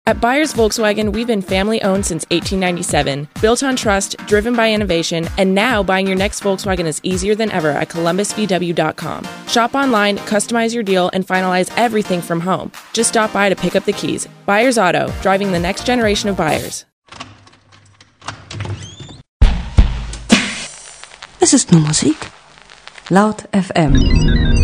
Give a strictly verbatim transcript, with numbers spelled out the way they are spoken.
At Buyers Volkswagen, we've been family-owned since eighteen ninety-seven, built on trust, driven by innovation, and now buying your next Volkswagen is easier than ever at columbus v w dot com. Shop online, customize your deal, and finalize everything from home. Just stop by to pick up the keys. Buyers Auto, driving the next generation of buyers. Es ist nur Musik. Laut F M.